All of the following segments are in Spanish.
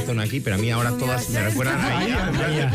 zona aquí, pero a mí ahora todas me recuerdan a ella.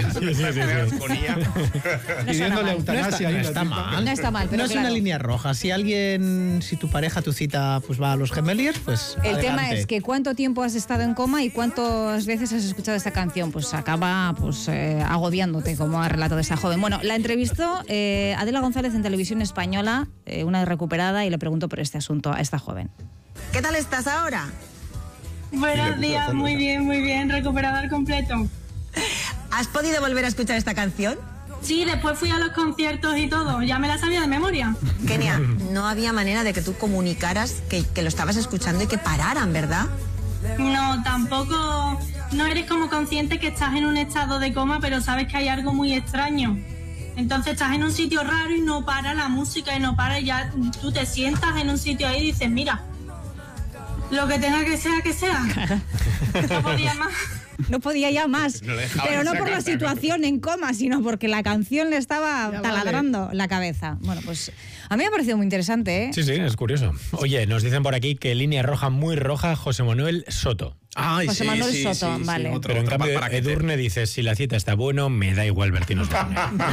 Pidiéndole eutanasia. No está mal. No está mal, pero no es una línea roja. Si tu pareja, tu cita, pues va a los Gemeliers, pues el adelante. tema es que cuánto tiempo has estado en coma y cuántas veces has escuchado esta canción, pues acaba agobiándote, como ha relatado esta joven. Bueno, la entrevistó Adela González en Televisión Española, una recuperada, y le preguntó por este asunto a esta joven. ¿Qué tal estás ahora? Buenos días, muy bien, recuperada al completo. ¿Has podido volver a escuchar esta canción? Sí, después fui a los conciertos y todo, ya me la sabía de memoria. Kenia, no había manera de que tú comunicaras que lo estabas escuchando y que pararan, ¿verdad? No, tampoco, no eres como consciente que estás en un estado de coma, pero sabes que hay algo muy extraño. Entonces estás en un sitio raro y no para la música y no para, y ya tú te sientas en un sitio ahí y dices, mira, lo que tenga que sea. No podía más. No podía ya más, pero no por la sacar, situación en coma, sino porque la canción le estaba taladrando la cabeza. Bueno, pues a mí me ha parecido muy interesante, ¿eh? Sí, es curioso. Oye, nos dicen por aquí que línea roja muy roja, José Manuel Soto. Ay, José Manuel Soto, vale. Pero en cambio Edurne dice, si la cita está bueno, me da igual Bertín Osborne.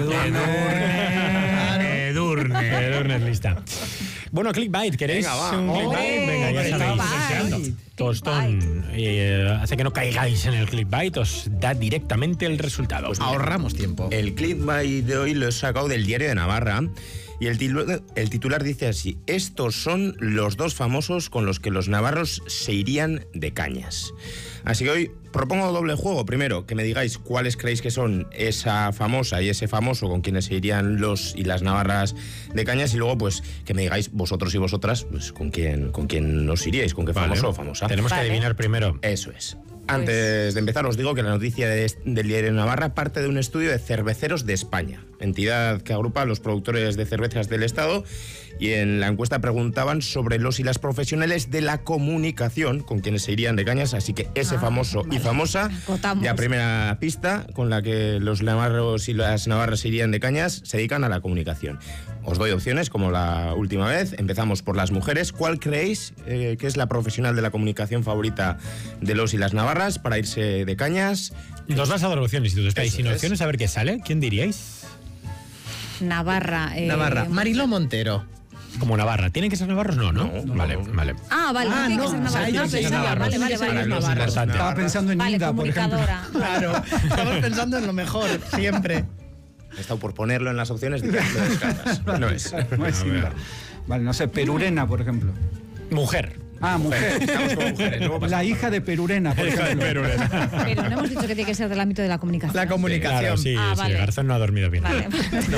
Edurne es lista. Bueno, clickbait, ¿queréis? Venga, va. Un clickbait. Venga, ya estamos sabéis. deseando. Tostón hace que no caigáis en el clickbait, os da directamente el resultado. Pues Ahorramos tiempo. El clickbait de hoy lo he sacado del Diario de Navarra y el titular dice así: estos son los dos famosos con los que los navarros se irían de cañas. Así que hoy propongo doble juego. Primero, que me digáis cuáles creéis que son esa famosa y ese famoso con quienes se irían los y las navarras de cañas, y luego pues que me digáis vosotros y vosotras pues con quién os iríais, con qué famoso o famosa. Tenemos que adivinar primero. Eso es. Antes de empezar os digo que la noticia del Diario de Navarra parte de un estudio de Cerveceros de España, entidad que agrupa a los productores de cervezas del Estado, y en la encuesta preguntaban sobre los y las profesionales de la comunicación con quienes se irían de cañas, así que ese famoso y famosa, ya primera pista con la que los navarros y las navarras se irían de cañas, se dedican a la comunicación. Os doy opciones como la última vez. Empezamos por las mujeres. ¿Cuál creéis que es la profesional de la comunicación favorita de los y las navarras para irse de cañas? Nos vas a dar opciones, si tú estáis sin es. opciones, a ver qué sale. ¿Quién diríais? Navarra. Navarra. Mariló Montero. Como Navarra. ¿Tienen que ser navarros? No. Vale. Ah, vale, no tiene que ser Navarra. yo No, pensaba, pensaba, vale, vale. Estaba pensando en Vale, Linda, por ejemplo. comunicadora. Claro, estamos pensando en lo mejor, siempre. He estado por ponerlo en las opciones y lo descartas. No es. No es Linda. Vale, no sé, Perurena, por ejemplo. Mujer. Ah, mujer. Estamos con mujeres. Luego La pasamos. hija de Perurena, por ejemplo. Pero no hemos dicho que tiene que ser del ámbito de la comunicación. La comunicación. Claro, sí, Vale. Garzón no ha dormido bien. Vale.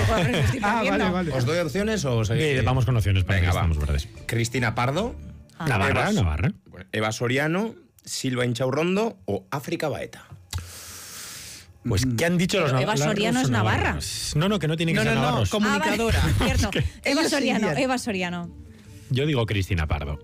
Vale. ¿Os doy opciones o seguís? Vamos con opciones para Venga, que va. estemos verdes. Cristina Pardo, Navarra. Eva Soriano, Silva Inchaurrondo o África Baeta. Pues, ¿qué han dicho los Pero Eva navarros? Soriano es navarra. Navarros? No, que no tiene que ser No, navarros. comunicadora. Ah, vale, cierto. Eva Ellos Soriano, serían. Eva Soriano. Yo digo Cristina Pardo.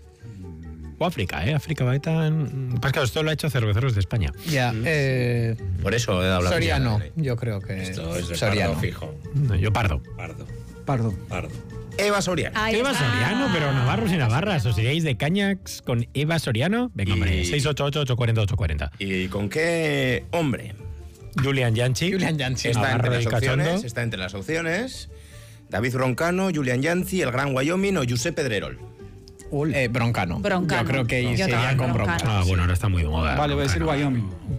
O África, África Baeta. Pues claro, esto lo ha hecho Cerveceros de España. Ya, Por eso he hablado. Soriano, yo creo que Esto es de Soriano. Pardo fijo. No, yo Pardo. Pardo. Eva Soriano. Ahí Eva está. Soriano, pero navarros y navarras. ¿Os iréis de cañas con Eva Soriano? Venga, hombre, 688-840-840. ¿Y con qué hombre? Julian Yanchi. Julian Yanchi. Está Navarro entre y las opciones. cachondo. Está entre las opciones. David Broncano, Julian Yanchi, el Gran Wyoming o Josep Pedrerol. Broncano. Broncano. Yo creo que Yo sería también, con Broncano. Broncano. Ah, bueno, ahora está muy de moda. Vale, voy a decir Broncano. Wyoming.